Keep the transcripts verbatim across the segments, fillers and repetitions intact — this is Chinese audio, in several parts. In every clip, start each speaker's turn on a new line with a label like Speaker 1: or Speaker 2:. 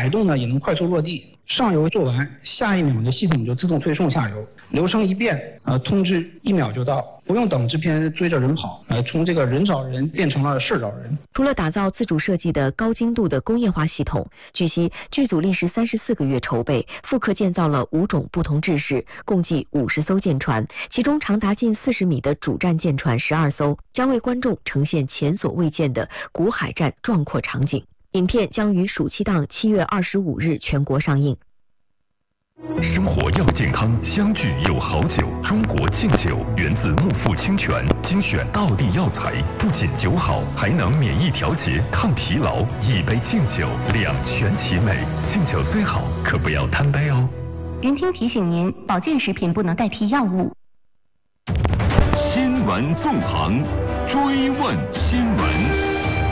Speaker 1: 摆动呢也能快速落地。上游做完，下一秒呢系统就自动推送下游，流程一变，呃，通知一秒就到，不用等制片追着人跑，呃，从这个人找人变成了事找人。
Speaker 2: 除了打造自主设计的高精度的工业化系统，据悉剧组历时三十四个月筹备，复刻建造了五种不同制式，共计五十艘舰船，其中长达近四十米的主战舰船十二艘，将为观众呈现前所未见的古海战壮阔场景。影片将于暑期档七月二十五日全国上映。
Speaker 3: 生活要健康，相聚有好酒。中国劲酒源自木富清泉，精选道地药材，不仅酒好，还能免疫调节、抗疲劳。一杯劲酒，两全其美。劲酒最好，可不要贪杯哦。
Speaker 4: 云听提醒您，保健食品不能代替药物。
Speaker 3: 新闻纵横，追问新闻。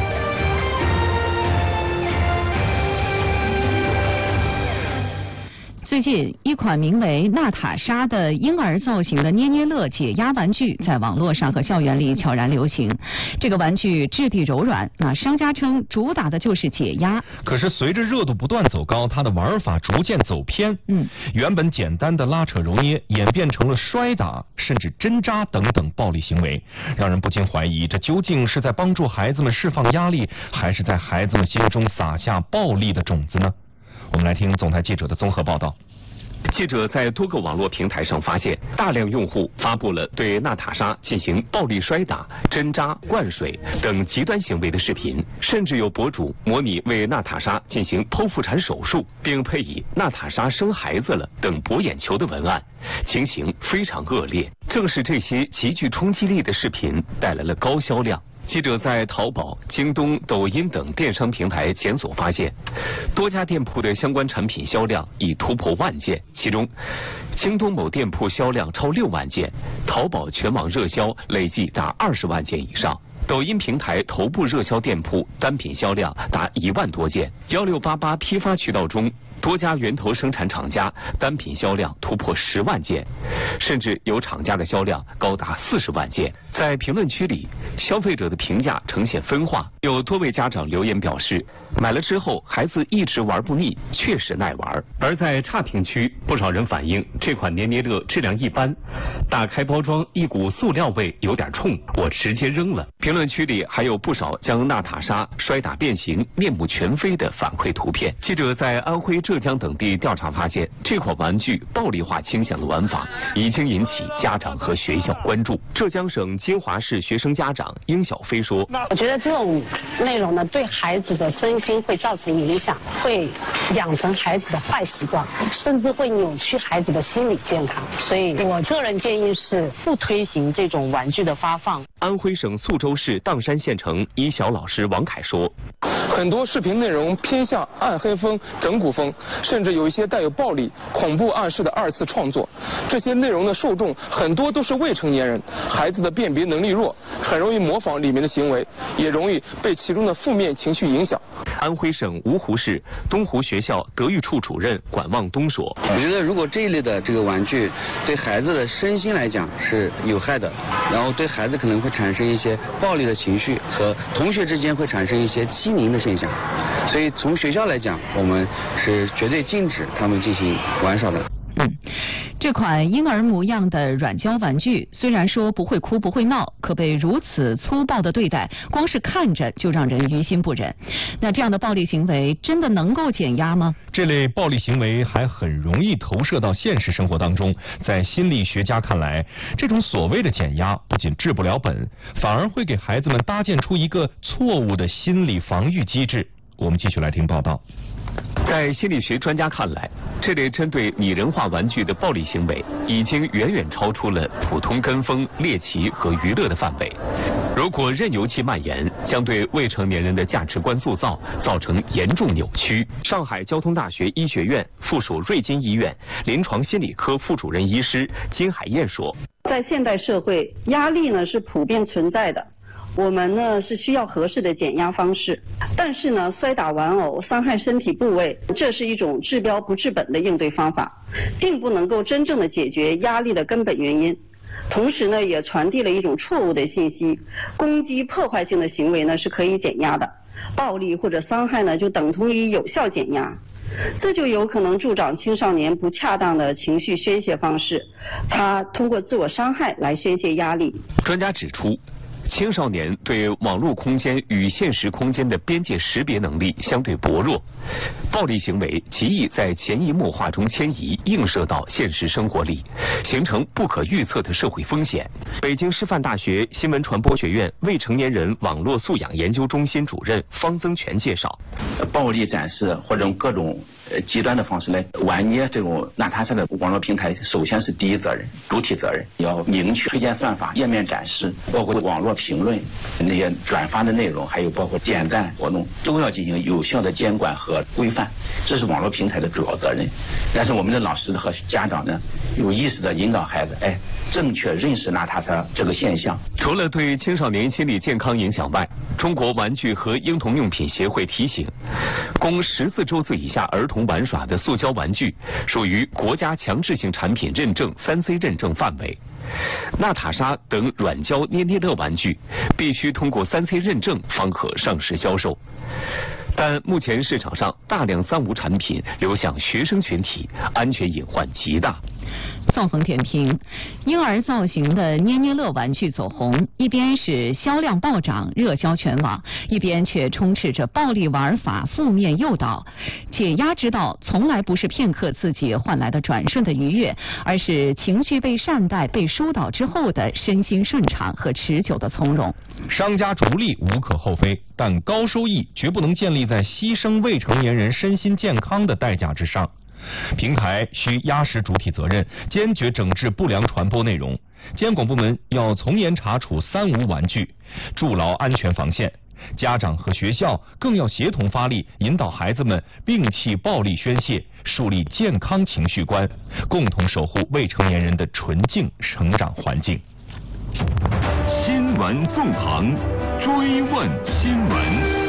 Speaker 5: 最近，一款名为娜塔莎的婴儿造型的捏捏乐解压玩具在网络上和校园里悄然流行。这个玩具质地柔软，那商家称主打的就是解压。
Speaker 6: 可是随着热度不断走高，它的玩法逐渐走偏。嗯，原本简单的拉扯揉捏，演变成了摔打，甚至针扎等等暴力行为，让人不禁怀疑，这究竟是在帮助孩子们释放压力，还是在孩子们心中撒下暴力的种子呢？我们来听总台记者的综合报道。
Speaker 7: 记者在多个网络平台上发现，大量用户发布了对娜塔莎进行暴力摔打、针扎、灌水等极端行为的视频，甚至有博主模拟为娜塔莎进行剖腹产手术，并配以“娜塔莎生孩子了”等博眼球的文案，情形非常恶劣。正是这些极具冲击力的视频带来了高销量。记者在淘宝、京东、抖音等电商平台检索发现，多家店铺的相关产品销量已突破万件，其中京东某店铺销量超六万件，淘宝全网热销累计达二十万件以上。抖音平台头部热销店铺单品销量达一万多件，幺六八八批发渠道中多家源头生产厂家单品销量突破十万件，甚至有厂家的销量高达四十万件。在评论区里，消费者的评价呈现分化，有多位家长留言表示，买了之后孩子一直玩不腻，确实耐玩。而在差评区，不少人反映这款捏捏乐质量一般，打开包装一股塑料味有点冲，我直接扔了。评论区里还有不少将娜塔莎摔打变形、面目全非的反馈图片。记者在安徽、浙江等地调查发现，这款玩具暴力化倾向的玩法已经引起家长和学校关注。浙江省金华市学生家长殷小飞说：“
Speaker 8: 我觉得这种内容呢，对孩子的身心会造成影响，会养成孩子的坏习惯，甚至会扭曲孩子的心理健康。所以我个人建议是不推行这种玩具的发放。”
Speaker 7: 安徽省宿州市砀山县城一小老师王凯说：“
Speaker 9: 很多视频内容偏向暗黑风、整蛊风，甚至有一些带有暴力、恐怖暗示的二次创作。这些内容的受众很多都是未成年人，孩子的辨别能力弱，很容易模仿里面的行为，也容易被其中的负面情绪影响。”
Speaker 7: 安徽省芜湖市东湖学校德育处主任管望东说：“
Speaker 10: 我觉得如果这一类的这个玩具对孩子的身心来讲是有害的，然后对孩子可能会产生一些暴力的情绪，和同学之间会产生一些欺凌的现象，所以从学校来讲，我们是绝对禁止他们进行玩耍的。”
Speaker 5: 嗯，这款婴儿模样的软胶玩具虽然说不会哭不会闹，可被如此粗暴的对待，光是看着就让人于心不忍。那这样的暴力行为真的能够减压吗？
Speaker 6: 这类暴力行为还很容易投射到现实生活当中。在心理学家看来，这种所谓的减压不仅治不了本，反而会给孩子们搭建出一个错误的心理防御机制。我们继续来听报道。
Speaker 7: 在心理学专家看来，这类针对拟人化玩具的暴力行为已经远远超出了普通跟风、猎奇和娱乐的范围。如果任由其蔓延，将对未成年人的价值观塑造造成严重扭曲。上海交通大学医学院附属瑞金医院临床心理科副主任医师金海燕说：“
Speaker 11: 在现代社会，压力呢是普遍存在的。我们呢是需要合适的减压方式，但是呢，摔打玩偶、伤害身体部位，这是一种治标不治本的应对方法，并不能够真正的解决压力的根本原因。同时呢，也传递了一种错误的信息：攻击、破坏性的行为呢是可以减压的，暴力或者伤害呢就等同于有效减压。 这就有可能助长青少年不恰当的情绪宣泄方式，他通过自我伤害来宣泄压力。
Speaker 7: 专家指出，青少年对网络空间与现实空间的边界识别能力相对薄弱，暴力行为极易在潜移默化中迁移，映射到现实生活里，形成不可预测的社会风险。北京师范大学新闻传播学院未成年人网络素养研究中心主任方增全介绍，
Speaker 12: 暴力展示或者用各种呃极端的方式来玩捏这种娜塔莎的网络平台，首先是第一责任，主体责任要明确推荐算法、页面展示，包括网络评论那些转发的内容，还有包括点赞活动，都要进行有效的监管和规范，这是网络平台的主要责任。但是我们的老师和家长呢，有意识的引导孩子，哎，正确认识娜塔莎这个现象。
Speaker 7: 除了对青少年心理健康影响外，中国玩具和婴童用品协会提醒，供十四周岁以下儿童玩耍的塑胶玩具属于国家强制性产品认证三 C 认证范围。娜塔莎等软胶捏捏乐玩具必须通过三 C 认证方可上市销售，但目前市场上大量三无产品流向学生群体，安全隐患极大。
Speaker 5: 纵横点评：婴儿造型的捏捏乐玩具走红，一边是销量暴涨，热销全网，一边却充斥着暴力玩法、负面诱导。解压之道从来不是片刻刺激换来的转瞬的愉悦，而是情绪被善待、被疏导之后的身心顺畅和持久的从容。
Speaker 6: 商家逐利无可厚非，但高收益绝不能建立在牺牲未成年人身心健康的代价之上。平台需压实主体责任，坚决整治不良传播内容。监管部门要从严查处三无玩具，筑牢安全防线。家长和学校更要协同发力，引导孩子们摒弃暴力宣泄，树立健康情绪观，共同守护未成年人的纯净成长环境。
Speaker 3: 新闻纵横，追问新闻。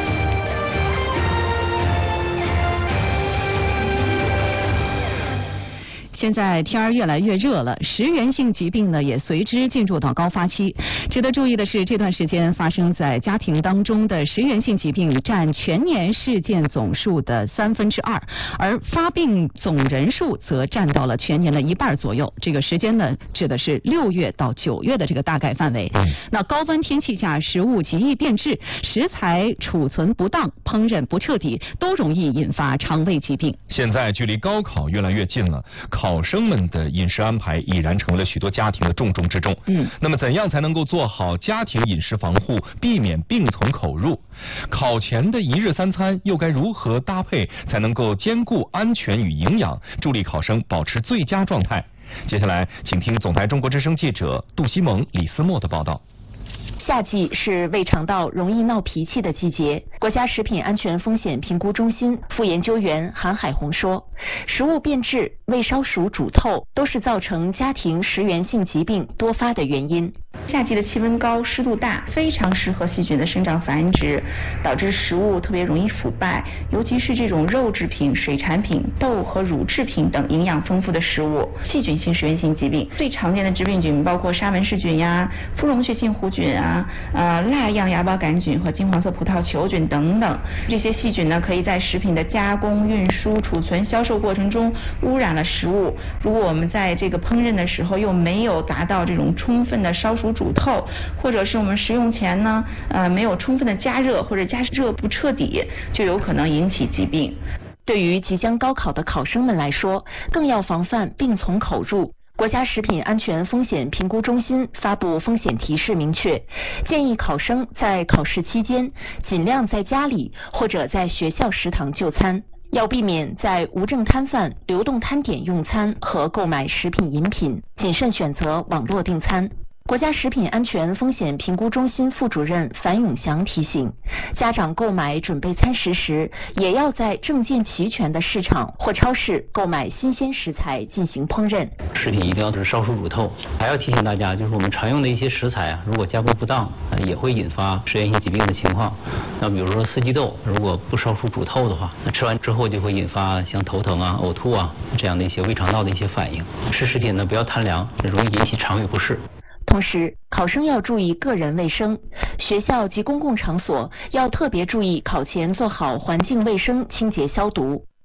Speaker 5: 现在天儿越来越热了，食源性疾病呢也随之进入到高发期。值得注意的是，这段时间发生在家庭当中的食源性疾病占全年事件总数的三分之二，而发病总人数则占到了全年的一半左右。这个时间呢，指的是六月到九月的这个大概范围。那高温天气下，食物极易变质，食材储存不当、烹饪不彻底，都容易引发肠胃疾病。
Speaker 6: 现在距离高考越来越近了，考生们的饮食安排已然成为了许多家庭的重中之重。嗯，那么怎样才能够做好家庭饮食防护，避免病从口入？考前的一日三餐又该如何搭配，才能够兼顾安全与营养，助力考生保持最佳状态？接下来，请听总台中国之声记者杜西蒙、李思墨的报道。
Speaker 2: 夏季是胃肠道容易闹脾气的季节。国家食品安全风险评估中心副研究员韩海红说，食物变质、未烧熟煮透都是造成家庭食源性疾病多发的原因。
Speaker 13: 夏季的气温高、湿度大，非常适合细菌的生长繁殖，导致食物特别容易腐败，尤其是这种肉制品、水产品、豆和乳制品等营养丰富的食物。细菌性食源性疾病最常见的致病菌包括沙门氏菌呀、肤溶血性弧菌啊、呃蜡样芽孢杆菌和金黄色葡萄球菌等等。这些细菌呢，可以在食品的加工、运输、储存、销售过程中污染了食物。如果我们在这个烹饪的时候又没有达到这种充分的烧熟煮透，或者是我们食用前呢，呃，没有充分的加热或者加热不彻底，就有可能引起疾病。
Speaker 2: 对于即将高考的考生们来说，更要防范病从口入。国家食品安全风险评估中心发布风险提示明确，建议考生在考试期间尽量在家里或者在学校食堂就餐，要避免在无证摊贩、流动摊点用餐和购买食品饮品，谨慎选择网络订餐。国家食品安全风险评估中心副主任樊永祥提醒，家长购买准备餐食时，也要在证件齐全的市场或超市购买新鲜食材进行烹饪。
Speaker 14: 食品一定要是烧熟煮透。还要提醒大家，就是我们常用的一些食材啊，如果加工不当，也会引发食源性疾病的情况。那比如说四季豆，如果不烧熟煮透的话，那吃完之后就会引发像头疼啊、呕吐啊这样的一些胃肠道的一些反应。吃食品呢，不要贪凉，容易引起肠胃不适。
Speaker 2: 同时，考生要注意个人卫生，学校及公共场所要特别注意考前做好环境卫生清洁消毒。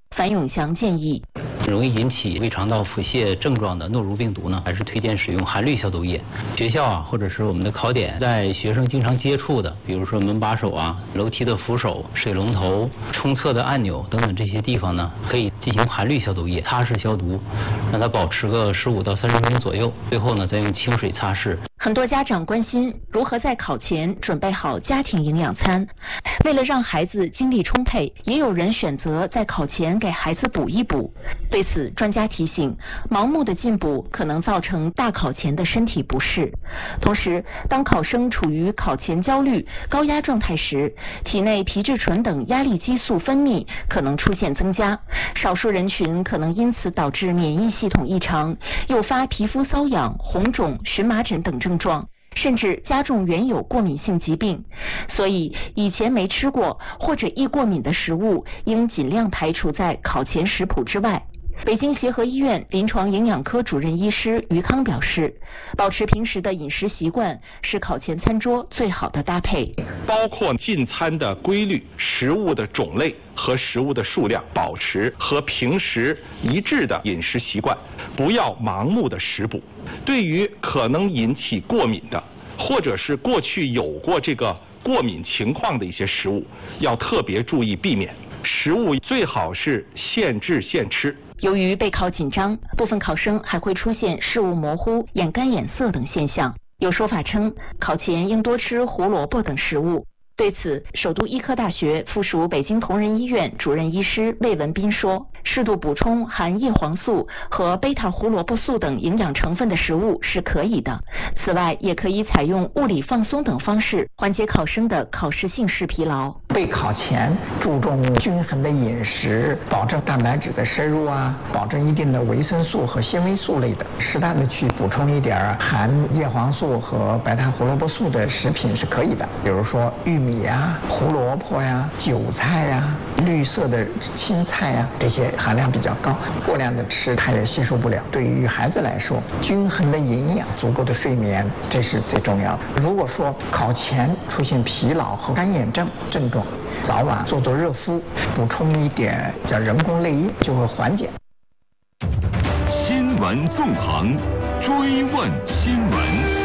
Speaker 4: 樊永祥建议，
Speaker 14: 容易引起胃肠道腹泻症状的诺如病毒呢，还是推荐使用含氯消毒液。学校啊，或者是我们的考点，在学生经常接触的，比如说门把手啊、楼梯的扶手、水龙头、冲厕的按钮等等这些地方呢，可以进行含氯消毒液擦拭消毒，让它保持个十五到三十分钟左右。最后呢，再用清水擦拭。
Speaker 4: 很多家长关心如何在考前准备好家庭营养餐。为了让孩子精力充沛，也有人选择在考前给孩子补一补。对此，专家提醒，盲目的进补可能造成大考前的身体不适。同时，当考生处于考前焦虑、高压状态时，体内皮质醇等压力激素分泌可能出现增加，少数人群可能因此导致免疫系统异常，诱发皮肤瘙痒、红肿、荨麻疹等症状，甚至加重原有过敏性疾病。所以以前没吃过或者易过敏的食物应尽量排除在考前食谱之外。北京协和医院临床营养科主任医师于康表示，保持平时的饮食习惯是考前餐桌最好的搭配，
Speaker 15: 包括进餐的规律、食物的种类和食物的数量，保持和平时一致的饮食习惯，不要盲目的食补。对于可能引起过敏的，或者是过去有过这个过敏情况的一些食物，要特别注意避免。食物最好是现制现吃。
Speaker 4: 由于备考紧张，部分考生还会出现视物模糊、眼干眼涩等现象。有说法称，考前应多吃胡萝卜等食物。对此，首都医科大学附属北京同仁医院主任医师魏文斌说，适度补充含叶黄素和贝塔胡萝卜素等营养成分的食物是可以的。此外，也可以采用物理放松等方式缓解考生的考试性视疲劳。
Speaker 16: 备考前注重均衡的饮食，保证蛋白质的摄入啊，保证一定的维生素和纤维素类的，适当的去补充一点含叶黄素和贝塔胡萝卜素的食品是可以的，比如说玉米呀、胡萝卜呀、韭菜呀、绿色的青菜呀，这些含量比较高，过量的吃它也吸收不了。对于孩子来说，均衡的营养、足够的睡眠，这是最重要的。如果说考前出现疲劳和干眼症症状，早晚做做热敷，补充一点叫人工泪液，就会缓解。
Speaker 3: 新闻纵横，追问新闻。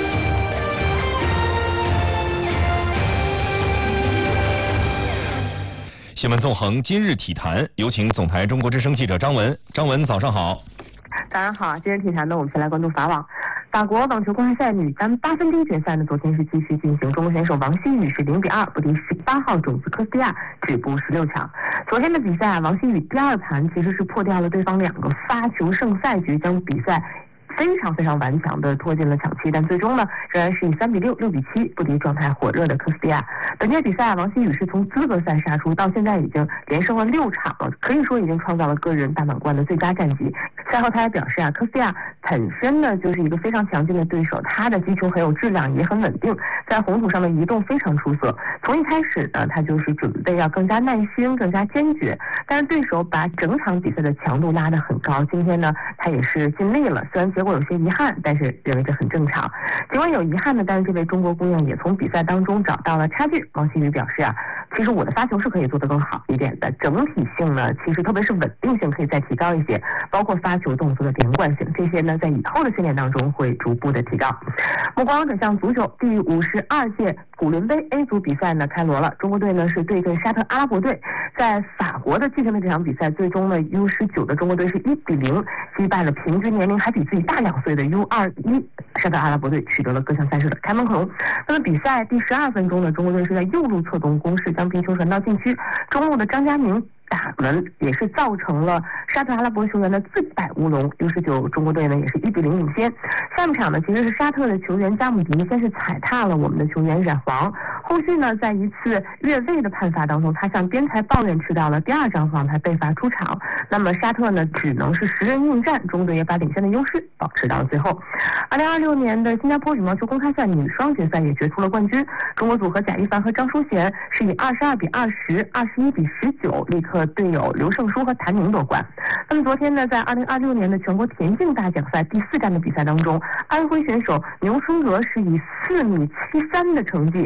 Speaker 6: 新闻纵横，今日体坛，有请总台中国之声记者张文。张文，早上好。
Speaker 17: 早上好，今日体坛呢，我们先来关注法网。法国网球公开赛女单八分之一决赛呢，昨天是继续进行，中国选手王曦雨是零比二不敌十八号种子科斯蒂亚，止步十六强。昨天的比赛，王曦雨第二盘其实是破掉了对方两个发球胜赛局，将比赛非常非常顽强的拖进了抢七，但最终呢，仍然是以三比六、六比七不敌状态火热的科斯蒂亚。本届比赛，王曦雨是从资格赛杀出，到现在已经连胜了六场了，可以说已经创造了个人大满贯的最佳战绩。赛后他还表示啊，科斯蒂亚本身呢就是一个非常强劲的对手，他的击球很有质量，也很稳定，在红土上的移动非常出色。从一开始呢，他就是准备要更加耐心、更加坚决，但是对手把整场比赛的强度拉得很高。今天呢，他也是尽力了，虽然结果有些遗憾，但是认为这很正常。尽管有遗憾呢，但是这位中国姑娘也从比赛当中找到了差距。王曦雨表示啊，其实我的发球是可以做得更好一点的，整体性呢，其实特别是稳定性可以再提高一些，包括发球动作的连贯性，这些呢在以后的训练当中会逐步的提高。目光转向足球，第五十二届古伦杯 A 组比赛呢开锣了，中国队呢是对阵沙特阿拉伯队，在法国的进行的这场比赛，最终呢 U 十九 的中国队是一比零击败了平均年龄还比自己大两岁的 U 二十一 沙特阿拉伯队，取得了各项赛事的开门红。那么比赛第十二分钟呢，中国队是在右路策动攻势，将皮球传到禁区，中路的张家明打门，也是造成了沙特阿拉伯球员的自摆乌龙。U 十九 中国队呢也是一比零领先。下半场呢，其实是沙特的球员加姆迪先是踩踏了我们的球员冉黄，后续呢在一次越位的判罚当中，他向边裁抱怨吃到了第二张黄牌，被罚出场。那么沙特呢只能是十人应战，中国队也把领先的优势保持到了最后。二零二六年的新加坡羽毛球公开赛女双决赛也决出了冠军，中国组合贾一凡和张淑娴是以二十二比二十、二十一比十九力克队友刘胜书和谭宁夺冠。那么昨天呢，在二零二六年的全国田径大奖赛第四站的比赛当中，安徽选手牛春娥是以四米七三的成绩率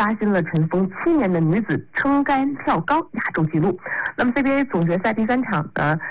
Speaker 17: 刷新了尘封七年的女子撑杆跳高亚洲纪录。那么 C B A 总决赛第三场呢，